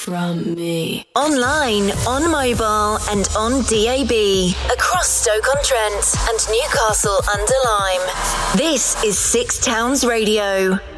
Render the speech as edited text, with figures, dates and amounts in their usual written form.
from me. Online, on mobile and on DAB. Across Stoke-on-Trent and Newcastle under Lyme. This is Six Towns Radio.